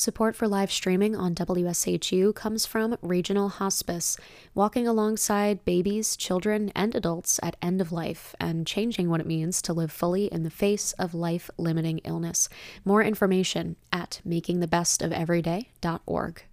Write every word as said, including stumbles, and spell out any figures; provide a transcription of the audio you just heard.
Support for live streaming on W S H U comes from Regional Hospice, walking alongside babies, children, and adults at end of life and changing what it means to live fully in the face of life-limiting illness. More information at making the best of every day dot org.